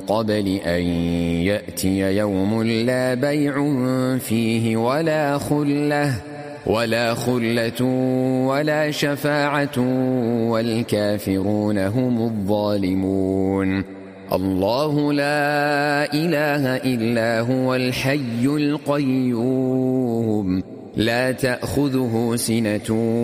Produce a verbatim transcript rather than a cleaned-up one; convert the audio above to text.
قبل أن يأتي يوم لا بيع فيه ولا خلة ولا خلة ولا شفاعة والكافرون هم الظالمون. الله لا إله إلا هو الحي القيوم لا تأخذه سنة